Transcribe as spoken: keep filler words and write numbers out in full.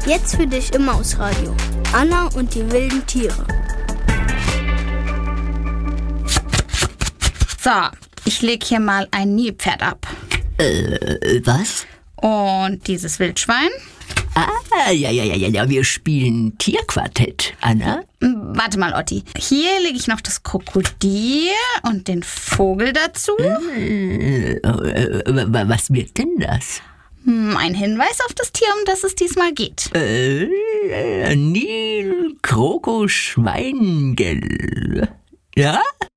Jetzt für dich im Mausradio. Anna und die wilden Tiere. So, ich lege hier mal ein Nilpferd ab. Äh, was? Und dieses Wildschwein. Ah, ja, ja, ja, ja, wir spielen Tierquartett, Anna. Warte mal, Otti. Hier lege ich noch das Krokodil und den Vogel dazu. Äh, was wird denn das? Ein Hinweis auf das Tier, um das es diesmal geht. Äh, Nil, Kroko, Schweingel. Ja?